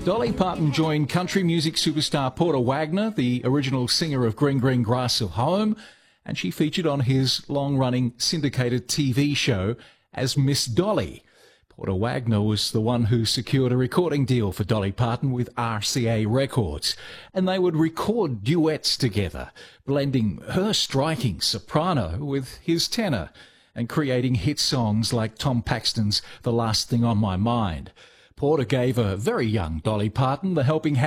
Dolly Parton joined country music superstar Porter Wagoner, the original singer of Green Green Grass of Home, and she featured on his long-running syndicated TV show as Miss Dolly. Porter Wagoner was the one who secured a recording deal for Dolly Parton with RCA Records, and they would record duets together, blending her striking soprano with his tenor and creating hit songs like Tom Paxton's The Last Thing on My Mind. Porter gave a very young Dolly Parton the helping hand